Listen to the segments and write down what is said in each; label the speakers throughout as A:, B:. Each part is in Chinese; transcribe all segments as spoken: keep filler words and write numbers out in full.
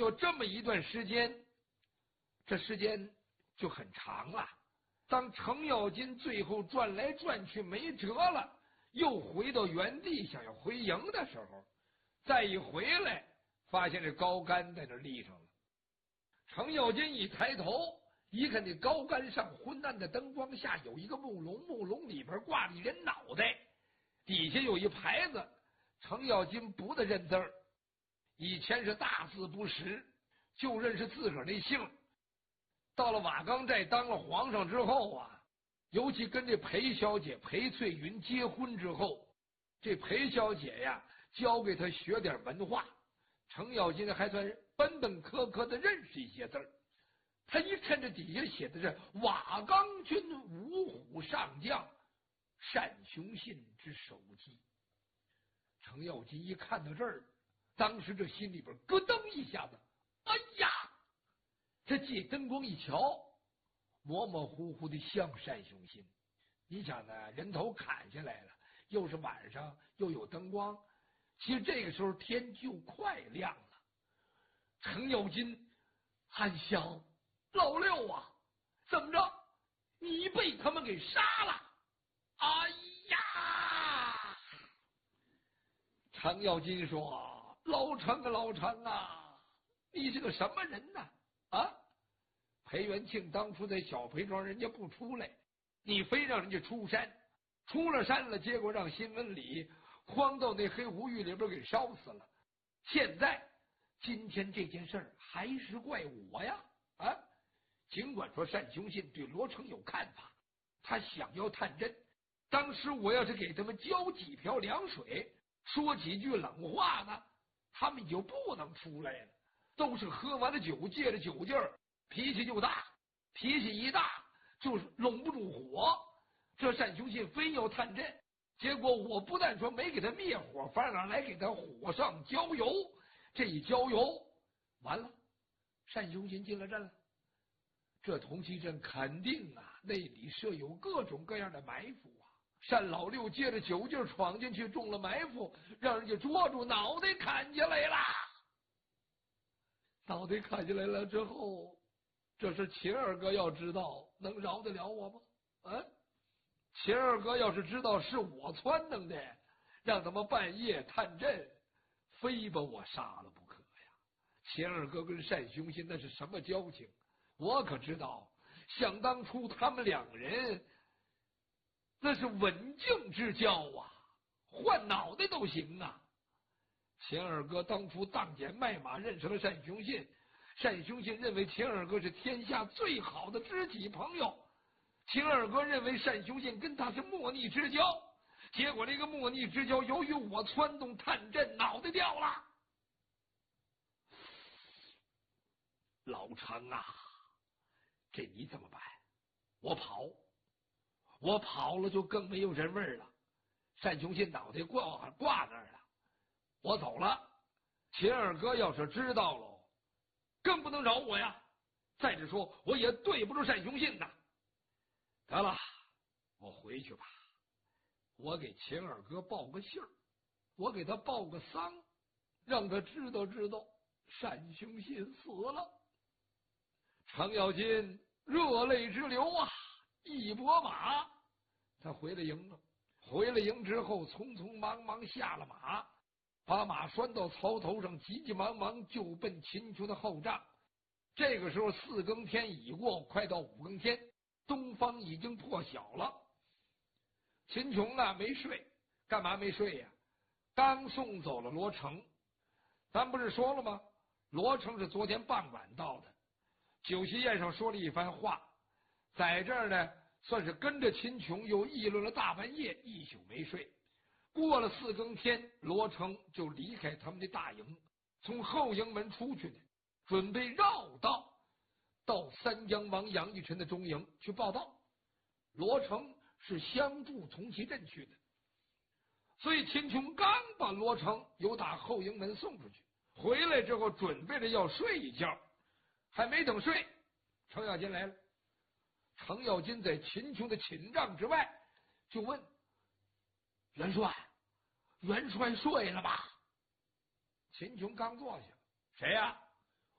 A: 了这么一段时间，这时间就很长了。当程咬金最后转来转去没辙了，又回到原地想要回营的时候，再一回来，发现这高杆在这立上了。程咬金一抬头一看，这高杆上昏暗的灯光下有一个木笼，木笼里边挂着一人脑袋，底下有一牌子，程咬金不得认字儿，以前是大字不识，就认识自个儿那姓。到了瓦岗寨当了皇上之后啊，尤其跟这裴小姐裴翠云结婚之后，这裴小姐呀教给他学点文化，程咬金还算是本本科科的认识一些字儿。他一看这底下写的是瓦岗军五虎上将单雄信之首级，程咬金一看到这儿，当时这心里边咯噔一下子，哎呀！这借灯光一瞧，模模糊糊的像单雄信。你想呢，人头砍下来了，又是晚上，又有灯光，其实这个时候天就快亮了。程咬金暗想：老六啊，怎么着？你被他们给杀了？哎呀！程咬金说：老程啊，老程啊，你是个什么人呢？啊！裴元庆当初在小裴庄，人家不出来，你非让人家出山，出了山了，结果让新闻里诓到那黑狐狱里边给烧死了。现在今天这件事儿还是怪我呀！啊！尽管说单雄信对罗成有看法，他想要探针，当时我要是给他们浇几瓢凉水，说几句冷话呢，他们就不能出来了。都是喝完了酒，借着酒劲儿，脾气就大，脾气一大就是拢不住火。这单雄信非要探阵，结果我不但说没给他灭火，反而来给他火上浇油。这一浇油，完了，单雄信进了阵了。这铜旗阵肯定啊，内里设有各种各样的埋伏啊。单老六借着酒劲闯进去，中了埋伏，让人家捉住，脑袋砍下来了。脑袋砍下来了之后，这是秦二哥要知道，能饶得了我吗？啊！秦二哥要是知道是我撺弄的，让他们半夜探阵，非把我杀了不可呀！秦二哥跟单雄信那是什么交情？我可知道，想当初他们两人那是刎颈之交啊，换脑袋都行啊！秦二哥当初当街卖马认识了单雄信，单雄信认为秦二哥是天下最好的知己朋友，秦二哥认为单雄信跟他是莫逆之交，结果这个莫逆之交由于我撺动探阵，脑袋掉了。老程啊，这你怎么办？我跑，我跑了就更没有人味了。单雄信脑袋挂挂那儿了。我走了，秦二哥要是知道了，更不能饶我呀！再者说，我也对不住单雄信呐。得了，我回去吧，我给秦二哥报个信儿，我给他报个丧，让他知道知道单雄信死了。程咬金热泪直流啊，一拨马，他回了营了。回了营之后，匆匆忙忙下了马，把马拴到槽头上，急急忙忙就奔秦琼的后帐。这个时候四更天已过，快到五更天，东方已经破晓了。秦琼啊没睡，干嘛没睡呀？刚送走了罗成，咱不是说了吗？罗成是昨天傍晚到的，酒席宴上说了一番话，在这儿呢算是跟着秦琼又议论了大半夜，一宿没睡。过了四更天，罗成就离开他们的大营，从后营门出去的，准备绕道到三江王杨玉臣的中营去报道。罗成是相助铜旗镇去的，所以秦琼刚把罗成由打后营门送出去，回来之后准备着要睡一觉，还没等睡，程咬金来了。程咬金在秦琼的寝帐之外就问：元帅，元帅睡了吧？秦琼刚坐下，谁呀？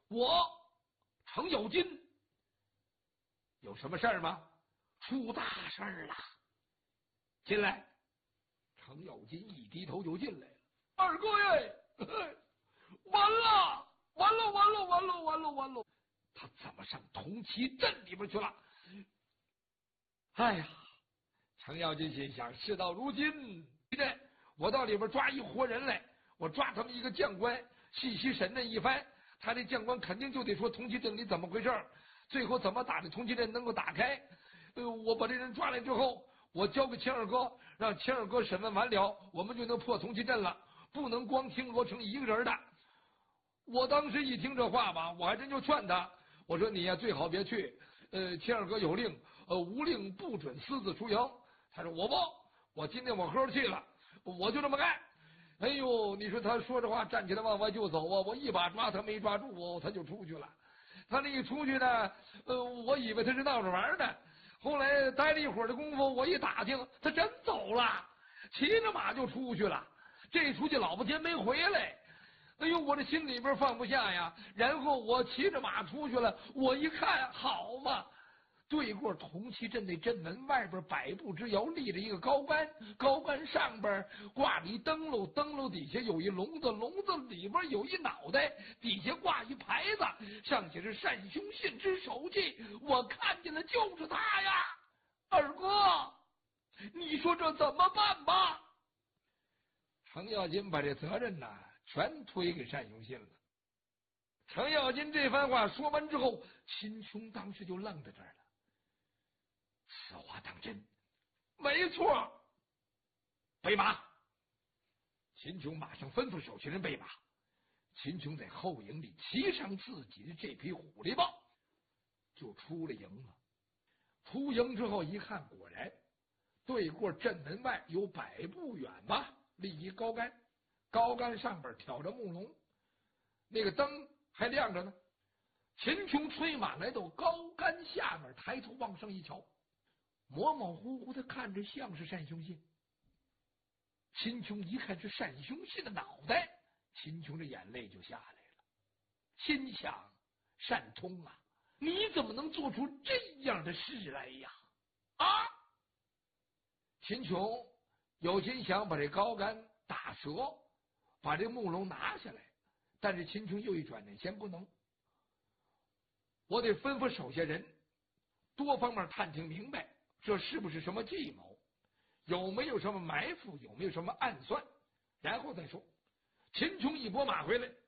A: 我程咬金有什么事儿吗？出大事儿了！进来。程咬金一低头就进来了。二哥耶，完了，完了，完了，完了，完了，完了！他怎么上铜旗阵里边去了？哎呀，程咬金心想：事到如今，我到里边抓一活人来，我抓他们一个将官，细细审问一番，他这将官肯定就得说铜旗阵里怎么回事，最后怎么打的铜旗阵能够打开。呃，我把这人抓来之后，我交给秦二哥，让秦二哥审问完了，我们就能破铜旗阵了，不能光听罗成一个人的。我当时一听这话吧，我还真就劝他，我说你呀最好别去，呃，秦二哥有令，呃，无令不准私自出营。他说我不，我今天我喝着气了，我就这么干。哎呦，你说他说这话站起来往外就走啊，我一把抓他没抓住哦，他就出去了。他那一出去呢，呃，我以为他是闹着玩的。后来待了一会儿的功夫，我一打听，他真走了，骑着马就出去了。这出去老半天没回来，哎呦，我这心里边放不下呀。然后我骑着马出去了，我一看，好嘛，对过铜旗阵那阵门外边百步之遥立着一个高杆，高杆上边挂着一灯笼，灯笼底下有一笼子，笼子里边有一脑袋，底下挂一牌子，上写是单雄信之手记。我看见了，就是他呀！二哥，你说这怎么办吧？程咬金把这责任呐全推给单雄信了。程咬金这番话说完之后，秦琼当时就愣在这儿了。此话当真？没错。备马！秦琼马上吩咐手下人备马。秦琼在后营里骑上自己的这匹虎力豹，就出了营了。出营之后一看，果然对过阵门外有百步远吧，立一高杆，高杆上边挑着木笼，那个灯还亮着呢。秦琼催马来到高杆下面，抬头往上一瞧，模模糊糊的看着像是单雄信。秦琼一看是单雄信的脑袋，秦琼的眼泪就下来了，心想：单通啊，你怎么能做出这样的事来呀？啊！秦琼有心想把这高杆打折，把这木笼拿下来，但是秦琼又一转念，先不能，我得吩咐手下人多方面探听明白，这是不是什么计谋，有没有什么埋伏，有没有什么暗算，然后再说。秦琼一拨马回来，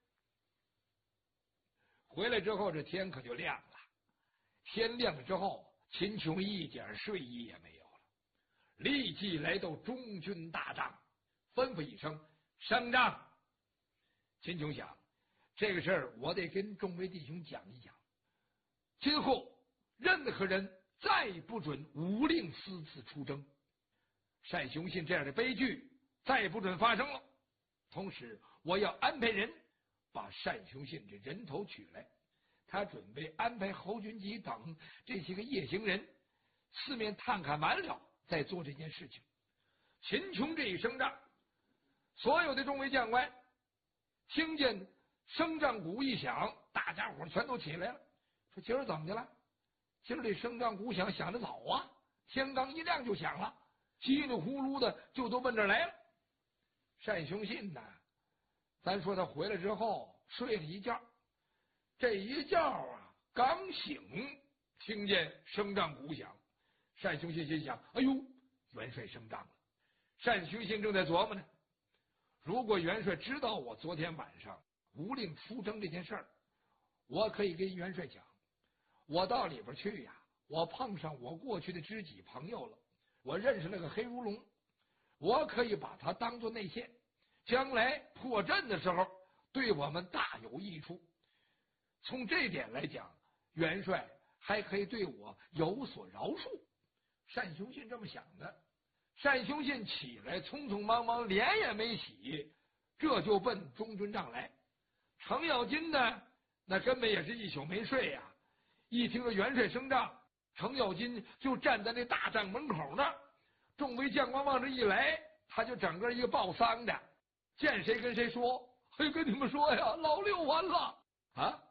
A: 回来之后这天可就亮了。天亮了之后，秦琼一点睡意也没有了，立即来到中军大帐，吩咐一声升帐。秦琼想，这个事儿我得跟众位弟兄讲一讲，今后任何人再不准无令私自出征，单雄信这样的悲剧再不准发生了。同时我要安排人把单雄信这人头取来，他准备安排侯君集等这些个夜行人四面探看完了再做这件事情。秦琼这一升帐，所有的众位将官听见升帐鼓一响，大家伙全都起来了，说今儿怎么的了？今儿这升帐鼓响响得早啊，天刚一亮就响了，稀里呼噜的就都奔这儿来了。单雄信呢，咱说他回来之后睡了一觉，这一觉啊刚醒，听见升帐鼓响，单雄信心想：哎呦，元帅升帐了。单雄信正在琢磨呢，如果元帅知道我昨天晚上无令出征这件事儿，我可以跟元帅讲，我到里边去呀，我碰上我过去的知己朋友了，我认识了个黑如龙，我可以把他当作内线，将来破阵的时候对我们大有益处。从这点来讲，元帅还可以对我有所饶恕。单雄信这么想的。单雄信起来匆匆忙忙，脸也没洗，这就奔中军帐来。程咬金呢，那根本也是一宿没睡呀、啊。一听到元帅升帐，程咬金就站在那大帐门口那儿，众位将官往这一来，他就整个一个抱丧的，见谁跟谁说：“嘿，跟你们说呀，老六完了啊！